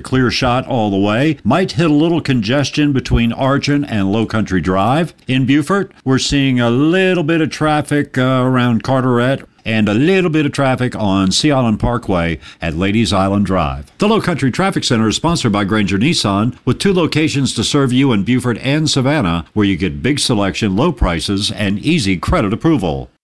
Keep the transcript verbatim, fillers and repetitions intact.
clear shot all the way. Might hit a little congestion between Argent and Low Country Drive. In Beaufort, we're seeing a little bit of traffic uh, around Carteret and a little bit of traffic on Sea Island Parkway at Ladies Island Drive. The Low Country Traffic Center is sponsored by Granger Nissan, with two locations to serve you in Beaufort and Savannah, where you get big selection, low prices, and easy credit approval.